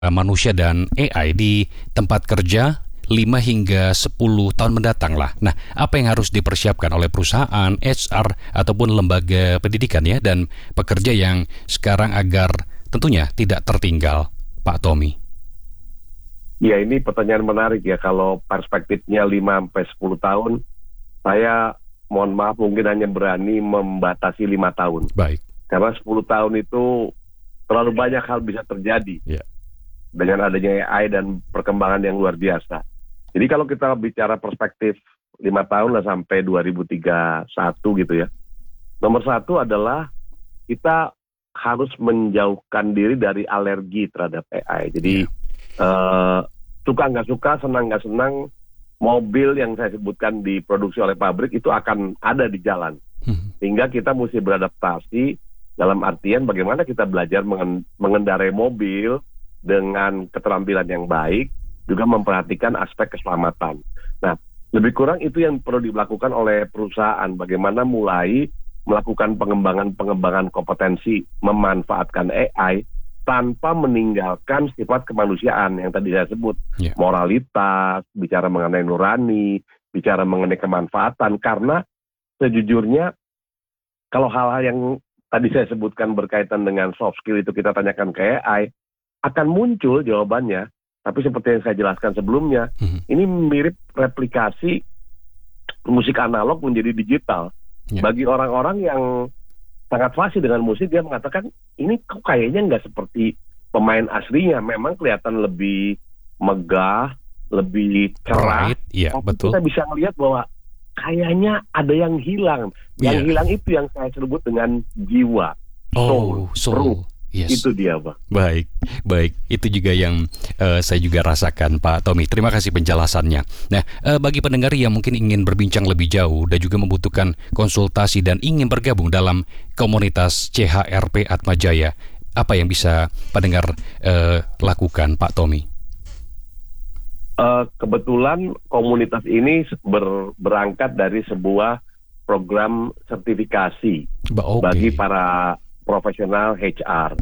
manusia dan AI di tempat kerja 5 hingga 10 tahun mendatang lah. Nah, apa yang harus dipersiapkan oleh perusahaan, HR, ataupun lembaga pendidikan ya, dan pekerja yang sekarang agar tentunya tidak tertinggal, Pak Tommy? Ya, ini pertanyaan menarik ya. Kalau perspektifnya 5-10 tahun, saya mohon maaf mungkin hanya berani membatasi 5 tahun. Baik. Karena 10 tahun itu terlalu banyak hal bisa terjadi. Ya. Dengan adanya AI dan perkembangan yang luar biasa. Jadi kalau kita bicara perspektif 5 tahun lah sampai 2031 gitu ya. Nomor satu adalah kita harus menjauhkan diri dari alergi terhadap AI. Jadi suka nggak suka, senang nggak senang, mobil yang saya sebutkan diproduksi oleh pabrik itu akan ada di jalan. Sehingga kita mesti beradaptasi dalam artian bagaimana kita belajar mengendarai mobil dengan keterampilan yang baik, juga memperhatikan aspek keselamatan. Nah, lebih kurang itu yang perlu dilakukan oleh perusahaan, bagaimana mulai melakukan pengembangan kompetensi memanfaatkan AI tanpa meninggalkan sifat kemanusiaan yang tadi saya sebut. Moralitas, bicara mengenai nurani, bicara mengenai kemanfaatan, karena sejujurnya kalau hal-hal yang tadi saya sebutkan berkaitan dengan soft skill itu kita tanyakan ke AI, akan muncul jawabannya. Tapi seperti yang saya jelaskan sebelumnya, ini mirip replikasi musik analog menjadi digital. Bagi orang-orang yang sangat fasih dengan musik, dia mengatakan, ini kok kayaknya nggak seperti pemain aslinya. Memang kelihatan lebih megah, lebih cerah. Tapi betul. Kita bisa melihat bahwa kayaknya ada yang hilang. Yang hilang itu yang saya sebut dengan jiwa. Soul. Yes. Itu dia, Pak. Baik. Itu juga yang saya juga rasakan, Pak Tommy. Terima kasih penjelasannya. Nah, bagi pendengar yang mungkin ingin berbincang lebih jauh dan juga membutuhkan konsultasi dan ingin bergabung dalam komunitas CHRP Atmajaya, apa yang bisa pendengar lakukan, Pak Tommy? Kebetulan komunitas ini berangkat dari sebuah program sertifikasi bagi para profesional HR.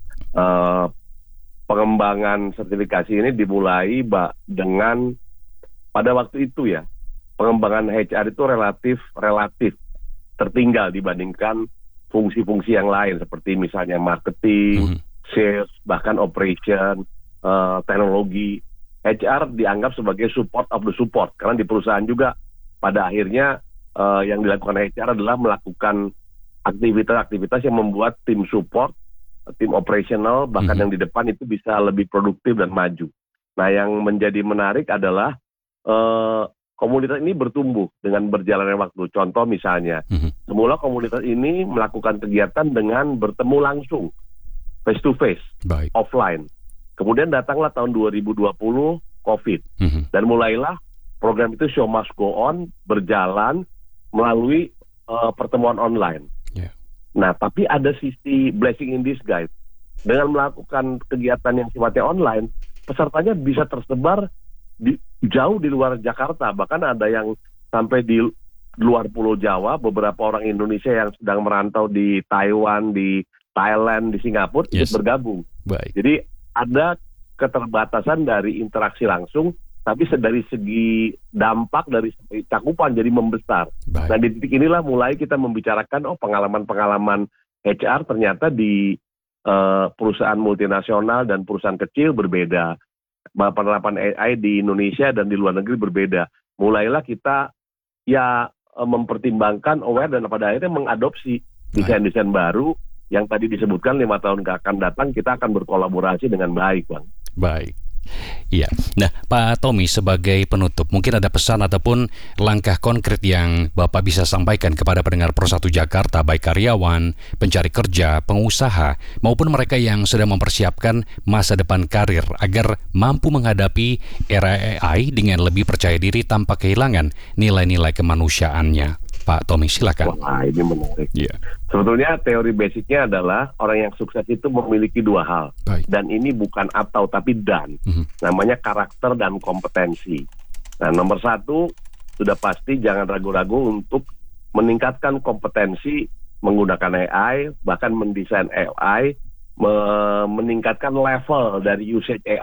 Pengembangan sertifikasi ini dimulai dengan pada waktu itu ya, pengembangan HR itu relatif tertinggal dibandingkan fungsi-fungsi yang lain seperti misalnya marketing, sales, bahkan operation, teknologi. HR dianggap sebagai support of the support, karena di perusahaan juga pada akhirnya yang dilakukan HR adalah melakukan aktivitas-aktivitas yang membuat tim support, tim operasional, bahkan yang di depan itu bisa lebih produktif dan maju. Nah, yang menjadi menarik adalah komunitas ini bertumbuh dengan berjalannya waktu. Contoh misalnya, semula komunitas ini melakukan kegiatan dengan bertemu langsung, face to face, offline. Kemudian datanglah tahun 2020 COVID, dan mulailah program itu Show Must Go On berjalan melalui pertemuan online. Nah, tapi ada sisi blessing in disguise. Dengan melakukan kegiatan yang sifatnya online, pesertanya bisa tersebar jauh di luar Jakarta. Bahkan ada yang sampai di luar Pulau Jawa, beberapa orang Indonesia yang sedang merantau di Taiwan, di Thailand, di Singapura, ikut bergabung. Jadi ada keterbatasan dari interaksi langsung, tapi dari segi dampak, dari segi cakupan jadi membesar. Nah, di titik inilah mulai kita membicarakan pengalaman-pengalaman HR ternyata di perusahaan multinasional dan perusahaan kecil berbeda. Penerapan AI di Indonesia dan di luar negeri berbeda. Mulailah kita mempertimbangkan, aware, dan pada akhirnya mengadopsi desain-desain baru yang tadi disebutkan 5 tahun akan datang kita akan berkolaborasi dengan baik, Bang. Baik. Iya. Nah, Pak Tommy, sebagai penutup, mungkin ada pesan ataupun langkah konkret yang Bapak bisa sampaikan kepada pendengar Pro 1 Jakarta, baik karyawan, pencari kerja, pengusaha, maupun mereka yang sedang mempersiapkan masa depan karir agar mampu menghadapi era AI dengan lebih percaya diri tanpa kehilangan nilai-nilai kemanusiaannya. Pak Tommy, silakan. Wah, ini menarik. Sebetulnya teori basicnya adalah orang yang sukses itu memiliki 2 hal. Dan ini bukan atau, tapi dan. Namanya karakter dan kompetensi. Nah, nomor 1, sudah pasti jangan ragu-ragu untuk meningkatkan kompetensi menggunakan AI, bahkan mendesain AI meningkatkan level dari usage